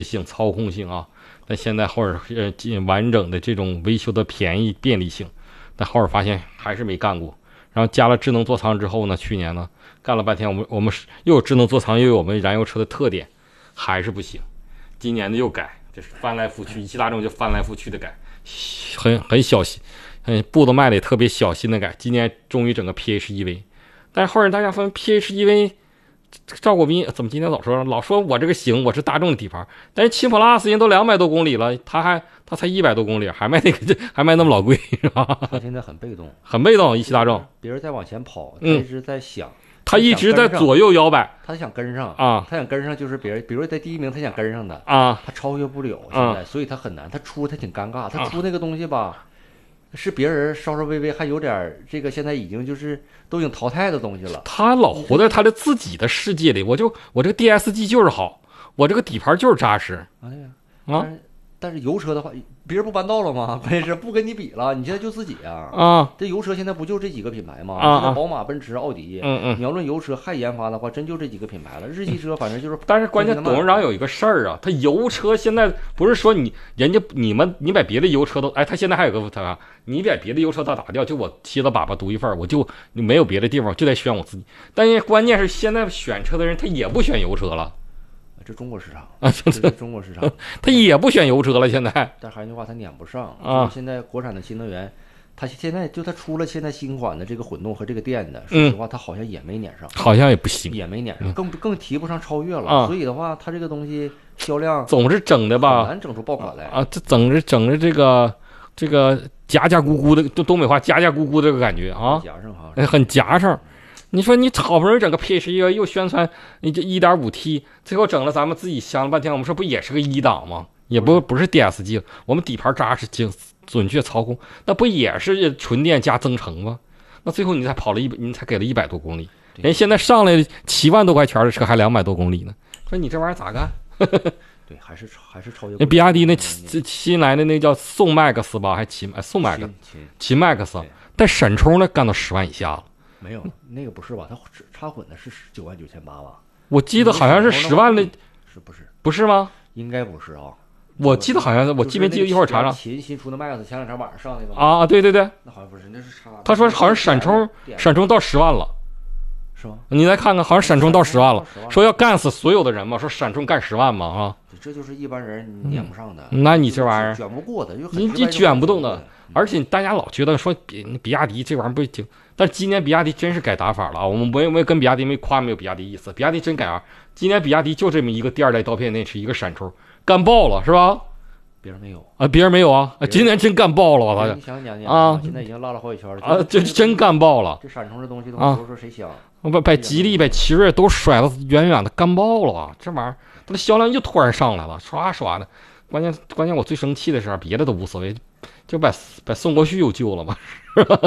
性、操控性啊，但现在后尔完整的这种维修的便宜便利性，但后尔发现还是没干过。然后加了智能座舱之后呢，去年呢干了半天，我们又有智能座舱，又有我们燃油车的特点，还是不行。今年的又改，这是翻来覆去，一汽大众就翻来覆去的改，很小心，步子迈的也特别小心的改。今年终于整个 PHEV， 但是后来大家发现 PHEV。赵国斌怎么今天老说我这个行，我是大众的底盘，但是秦 PLUS 人都200多公里了，他才100多公里，还卖那么老贵，是吧？ 他现在很被动， 很被动。一汽大众， 别人在往前跑，他一直在想， 他一直在左右摇摆， 他想跟上啊， 他想跟上就是别人，比如在第1名，他想跟上的啊， 他超越不了现在，所以他很难，他挺尴尬，他出那个东西吧。是别人稍微微还有点这个，现在已经就是都已经淘汰的东西了。 他老活在他的自己的世界里，我这个 DSG 就是好，我这个底盘就是扎实。 但是油车的话，别人不搬道了吗？关键是不跟你比了，你现在就自己啊。这油车现在不就这几个品牌吗？现在宝马、奔驰、奥迪。你要论油车还研发的话，真就这几个品牌了。日系车反正就是， 但是关键董事长有一个事儿啊，他油车现在不是说你把别的油车都他现在还有个你把别的油车都打掉，就我七子粑粑独一份，我就没有别的地方，就得选我自己。但是关键是现在选车的人他也不选油车了。 这中国市场啊，这是中国市场， 他也不选油车了。现在， 但还是那句话，他撵不上啊。现在国产的新能源，他现在就出了现在新款的这个混动和这个电的，说实话，他好像也没撵上， 好像也不行， 也没撵上，更提不上超越了。所以的话，他这个东西销量总是整的吧， 很难整出爆款来啊。这整着这个夹夹咕咕的，就东北话夹夹咕咕这个感觉啊， 夹上哈， 很夹上。你说你好不容易整个 PHEV 又宣传你这 1.5T， 最后整了咱们自己想了半天，我们说不也是个1档吗？也不是 DSG， 我们底盘扎实、准确操控，那不也是纯电加增程吗？那最后你才你才给了100多公里，人现在上来7万多块钱的车还200多公里呢，说你这玩意儿咋干？ 对，还是超越。 那比亚迪那新来的那叫宋 MAX 吧，还宋 MAX， 秦 MAX， 但闪充呢干到10万以下了。 没有，那个不是吧？它插混的是99800吧？ 我记得好像是10万的， 不是吗？ 应该不是啊。 我记得好像是，我记没记得一会儿查查。 新出的 Max 前2天晚上上那个啊，对， 那好像不是，那是插。 他说好像闪充到10万了， 是吗？ 你再看看，好像闪充到10万了，说要干死所有的人嘛，说闪充干10万嘛啊。 这就是一般人撵不上的。 那你这玩意儿卷不过的， 你卷不动的。而且大家老觉得说比亚迪这玩意儿不行，但今年比亚迪真是改打法了啊！我们没跟比亚迪没有比亚迪意思，比亚迪真改啊！今年比亚迪就这么一个第2代刀片电池，一个闪充，干爆了是吧？ 别人没有啊，别人没有啊！今年真干爆了，我操！ 你想讲啊，现在已经拉了好几圈了啊！这真干爆了！ 这闪充这东西都不说谁想， 把吉利、把奇瑞都甩得远远的，干爆了啊！这玩意儿它的销量又突然上来了，刷的。关键我最生气的是，别的都无所谓，就把宋国旭又救了嘛，是吧？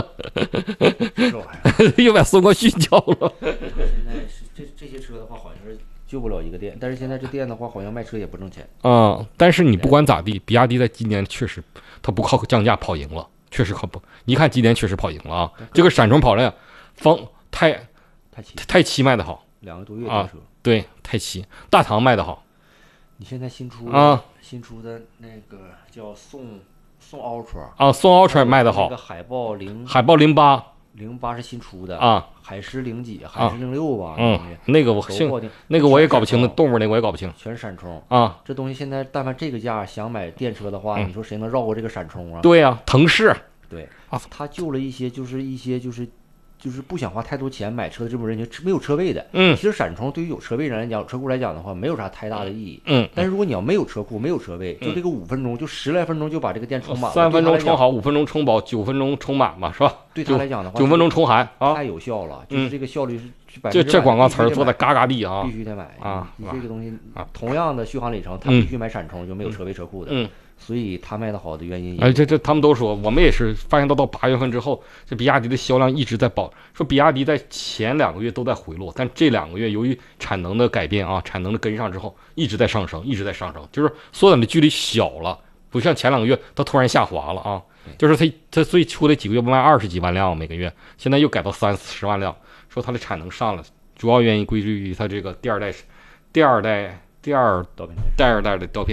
又把宋国旭救了。 现在这些车的话，好像是救不了一个店，但是现在这店的话，好像卖车也不挣钱。 但是你不管咋地，比亚迪在今年确实，它不靠降价跑赢了，确实靠不。你看今年确实跑赢了啊！这个闪充跑量，太七卖的好 ，2个多月的车。 对，太七，大唐卖的好。 你现在新出的那个叫宋 Ultra 啊，宋 Ultra 卖的好。 那个海豹08是新出的啊， 海狮0几，海狮06吧。 那个我也搞不清，那动物那我也搞不清。 全闪充啊， 这东西现在但凡这个价想买电车的话，你说谁能绕过这个闪充啊？ 对呀，腾势。 对啊，他救了一些就是不想花太多钱买车的这部分人群，没有车位的。其实闪充对于有车位人来讲，车库来讲的话，没有啥太大的意义。但是如果你要没有车库，没有车位，就这个5分钟，就10来分钟就把这个电充满了 ，3分钟充好，5分钟充饱，9分钟充满嘛，是吧？ 对他来讲的话 ，9分钟充寒啊， 太有效了。就是这个效率是这广告词儿做的嘎嘎地啊， 必须得买啊！ 你这个东西啊，同样的续航里程，他必须买闪充，就没有车位车库的。所以他卖的好的原因， 这他们都说，我们也是发现到8月份之后，这比亚迪的销量一直在说比亚迪在前2个月都在回落，但这2个月由于产能的改变啊，产能的跟上之后，一直在上升，就是缩短的距离小了，不像前2个月它突然下滑了啊，就是它最初的几个月不卖20几万辆每个月，现在又改到30-40万辆，说它的产能上了，主要原因归结于它这个第二代第二代的刀片